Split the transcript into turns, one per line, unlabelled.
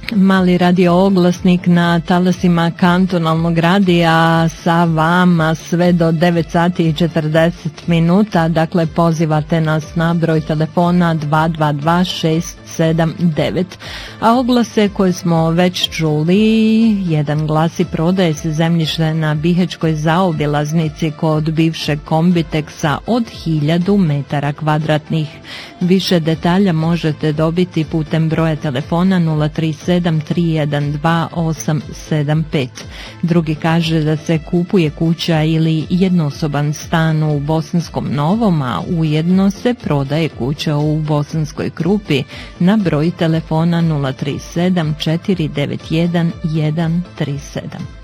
Mali radio oglasnik na talasima kantonalnog radija sa vama sve do 9 sati i 40 minuta. Dakle, pozivate nas na broj telefona 222-679. A oglase koje smo već čuli, jedan glasi: prodaje se zemljište na Bihečkoj zaobilaznici kod bivšeg Kombiteksa od 1000 metara kvadratnih. Više detalja možete dobiti putem broja telefona 037-312-875. Drugi kaže da se kupuje kuća ili jednosoban stan u Bosanskom Novom, a ujedno se prodaje kuća u Bosanskoj Krupi na broj telefona 037-491-137.